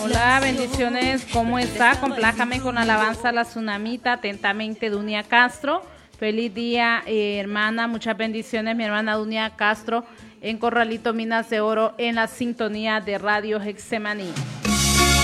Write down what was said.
Hola, bendiciones, ¿cómo está? Complájame con alabanza a la tsunamita, atentamente Dunia Castro. Feliz día, hermana, muchas bendiciones, mi hermana Dunia Castro, en Corralito Minas de Oro, en la sintonía de Radio Hexemaní.